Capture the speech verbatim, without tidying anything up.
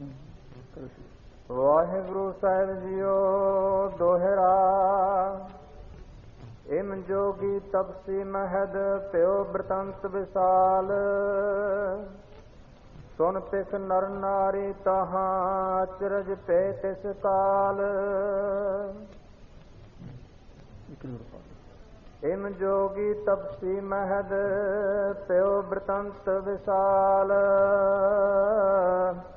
ਵਾਹਿਗੁਰੂ ਸਾਹਿਬ JIO ਦੋਹਰਾ। ਇਮ ਜੋਗੀ ਤਪਸੀ ਮਹਦ ਪਿਓ ਬ੍ਰਤੰਤ ਵਿਸਾਲ। ਸੁਨ ਤਿਸ ਨਰ ਨਾਰੀ ਤਹਾਂ ਅਚਰਜ ਪੈ ਤਿਸ ਕਾਲ। ਇਮ ਜੋਗੀ ਤਪਸੀ ਮਹਦ ਪਿਓ ਬ੍ਰਤੰਤ ਵਿਸਾਲ।